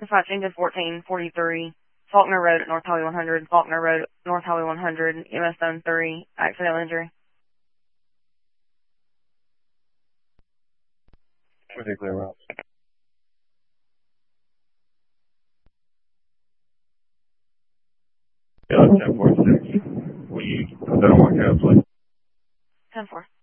Dispatch engine 1443, Faulkner Road at North Highway 100, Faulkner Road, North Highway 100, MS Zone 3, accidental injury. Particular route. Yeah, 1046. We put that on my cab, please. 10-4.